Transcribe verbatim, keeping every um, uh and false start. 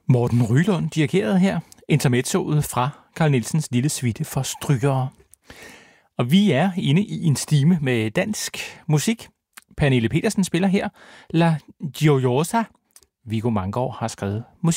Morten Ryelund dirigerede her intermezzoet fra Carl Nielsens lille suite for strygere. Og vi er inde i en stime med dansk musik. Pernille Petersen spiller her La Gioiosa. Viggo Manggaard har skrevet musik.